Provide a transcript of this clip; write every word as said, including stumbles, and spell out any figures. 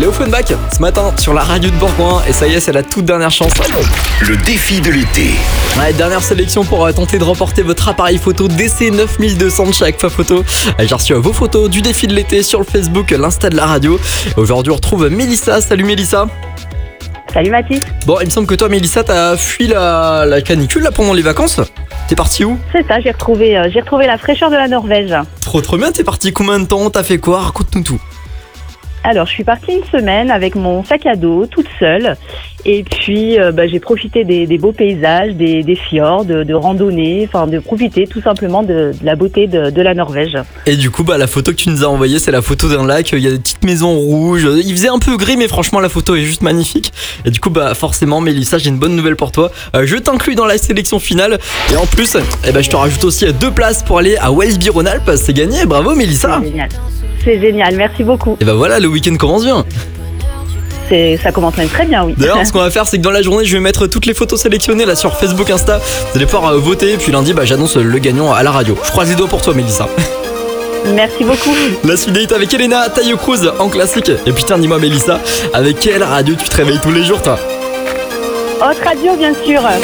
Offenbach ce matin sur la radio de Bourgoin. Et ça y est, c'est la toute dernière chance. Le défi de l'été. Ouais, dernière sélection pour euh, tenter de remporter votre appareil photo D C neuf mille deux cents de chez Agfa Photo. Euh, J'ai reçu euh, vos photos du défi de l'été sur le Facebook, l'Insta de la radio. Et aujourd'hui, on retrouve Mélissa. Salut Mélissa. Salut Mathis. Bon, il me semble que toi, Mélissa, t'as fui la, la canicule là pendant les vacances. T'es parti où? C'est ça, j'ai retrouvé, euh, j'ai retrouvé la fraîcheur de la Norvège. Trop trop bien, t'es parti combien de temps? T'as fait quoi? Raconte-nous tout. Alors, je suis partie une semaine avec mon sac à dos, toute seule. Et puis, euh, bah, j'ai profité des, des beaux paysages, des, des fjords, de, de randonnées, enfin, de profiter tout simplement de, de la beauté de, de la Norvège. Et du coup, bah, la photo que tu nous as envoyée, c'est la photo d'un lac. Il y a des petites maisons rouges. Il faisait un peu gris, mais franchement, la photo est juste magnifique. Et du coup, bah, forcément, Mélissa, j'ai une bonne nouvelle pour toi. Euh, je t'inclus dans la sélection finale. Et en plus, eh ben, je te rajoute aussi deux places pour aller à Wellesby-Rhône-Alpes. C'est gagné. Bravo, Mélissa. C'est génial. C'est génial, merci beaucoup. Et bah voilà, le week-end commence bien. C'est, ça commence même très bien, oui. D'ailleurs, ce qu'on va faire, c'est que dans la journée, je vais mettre toutes les photos sélectionnées là sur Facebook, Insta. Vous allez pouvoir euh, voter. Puis lundi, bah, j'annonce le gagnant à la radio. Je croise les doigts pour toi, Mélissa. Merci beaucoup. La suite date avec Elena, Tayo Cruz en classique. Et puis tiens, dis-moi, Mélissa, avec quelle radio tu te réveilles tous les jours, toi? Autre radio, bien sûr.